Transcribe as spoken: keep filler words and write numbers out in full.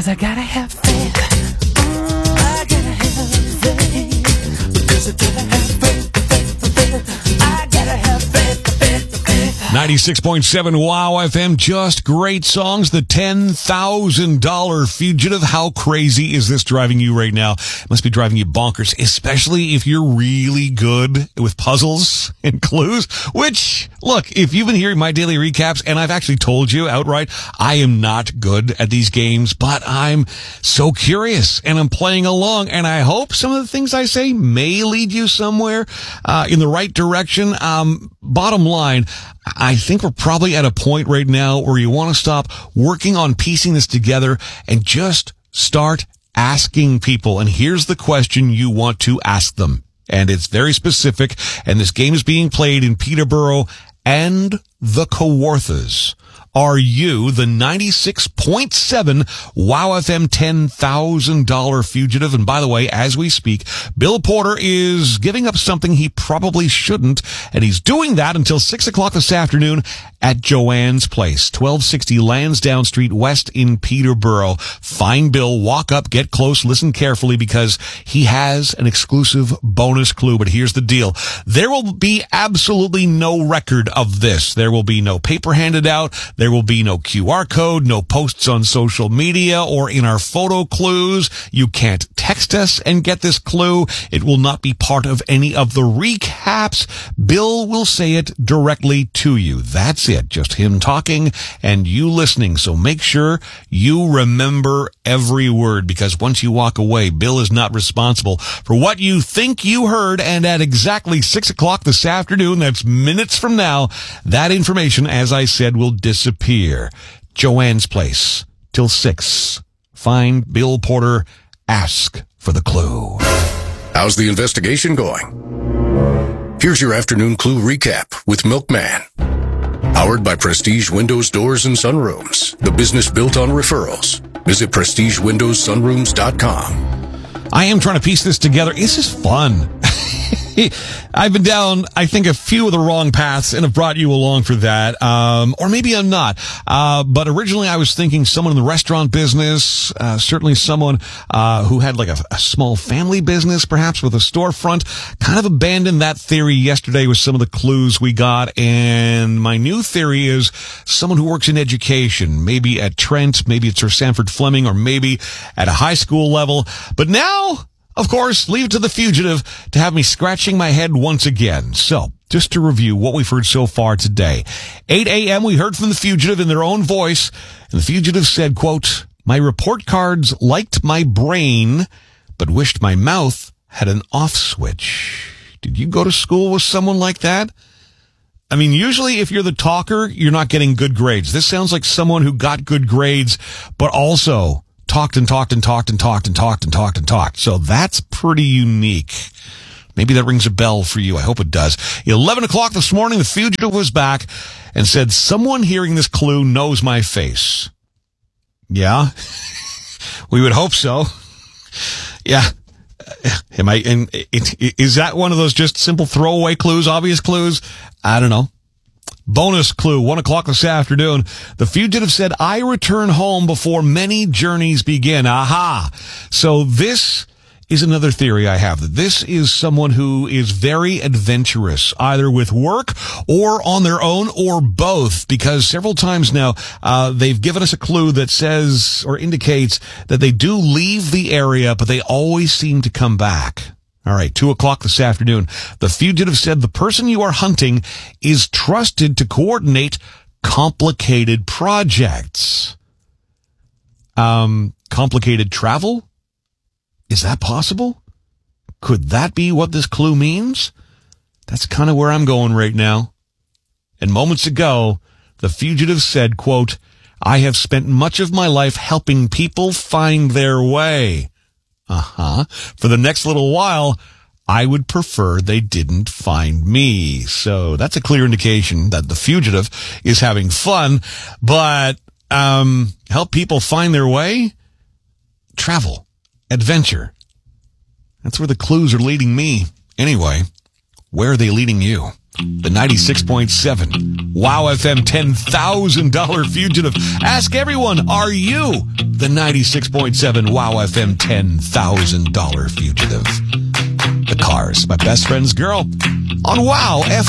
'Cause I gotta have faith. I gotta have faith. Because I gotta have faith, faith, faith. I gotta have faith, faith, faith. ninety-six point seven Wow F M, just great songs. The ten thousand dollars Fugitive. How crazy is this driving you right now? It must be driving you bonkers, especially if you're really good with puzzles and clues, which, look, if you've been hearing my daily recaps, and I've actually told you outright, I am not good at these games, but I'm so curious, and I'm playing along, and I hope some of the things I say may lead you somewhere uh, in the right direction. Um, bottom line, I think we're probably at a point right now where you want to stop working on piecing this together and just start asking people. And here's the question you want to ask them. And it's very specific. And this game is being played in Peterborough and the Kawarthas. Are you the ninety-six point seven Wow F M ten thousand dollars Fugitive? And by the way, as we speak, Bill Porter is giving up something he probably shouldn't, and he's doing that until six o'clock this afternoon at Joanne's Place, twelve sixty Lansdowne Street West in Peterborough. Find Bill, walk up, get close, listen carefully, because he has an exclusive bonus clue. But here's the deal. There will be absolutely no record of this. There will be no paper handed out. There will be no Q R code, no posts on social media or in our photo clues. You can't text us and get this clue. It will not be part of any of the recaps. Bill will say it directly to you. That's it. Just him talking and you listening. So make sure you remember every word, because once you walk away, Bill is not responsible for what you think you heard. And at exactly six o'clock this afternoon, that's minutes from now, that information, as I said, will disappear. Joanne's Place till six. Find Bill Porter. Ask for the clue. How's the investigation going? Here's your afternoon clue recap with Milkman. Powered by Prestige Windows, Doors, and Sunrooms. The business built on referrals. Visit prestige windows sunrooms dot com. I am trying to piece this together. This is fun. I've been down, I think, a few of the wrong paths and have brought you along for that. Um, or maybe I'm not. Uh, but originally I was thinking someone in the restaurant business, uh, certainly someone, uh, who had like a, a small family business, perhaps with a storefront. Kind of abandoned that theory yesterday with some of the clues we got. And my new theory is someone who works in education, maybe at Trent, maybe at Sir Sanford Fleming, or maybe at a high school level. But now, of course, leave it to the Fugitive to have me scratching my head once again. So, just to review what we've heard so far today. eight a.m. we heard from the Fugitive in their own voice, and the Fugitive said, quote, "My report cards liked my brain, but wished my mouth had an off switch." Did you go to school with someone like that? I mean, usually if you're the talker, you're not getting good grades. This sounds like someone who got good grades, but also talked and talked and talked and talked and talked and talked and talked. So that's pretty unique. Maybe that rings a bell for you. I hope it does. eleven o'clock this morning, the Fugitive was back and said, "Someone hearing this clue knows my face." Yeah, we would hope so. Yeah. Am I, and it, is that one of those just simple throwaway clues, obvious clues? I don't know. Bonus clue, one o'clock this afternoon. The Fugitive said, "I return home before many journeys begin." Aha. So this is another theory I have, that this is someone who is very adventurous, either with work or on their own or both, because several times now, uh, they've given us a clue that says or indicates that they do leave the area, but they always seem to come back. All right, two o'clock this afternoon. The Fugitive said the person you are hunting is trusted to coordinate complicated projects. Um, complicated travel? Is that possible? Could that be what this clue means? That's kind of where I'm going right now. And moments ago, the Fugitive said, quote, "I have spent much of my life helping people find their way." Uh-huh. For the next little while, I would prefer they didn't find me. So that's a clear indication that the Fugitive is having fun, but um, help people find their way? Travel. Adventure. That's where the clues are leading me. Anyway, where are they leading you? The ninety-six point seven Wow F M ten thousand dollars Fugitive. Ask everyone, are you the ninety-six point seven Wow F M ten thousand dollars Fugitive. The Cars, My Best Friend's Girl, on Wow F M.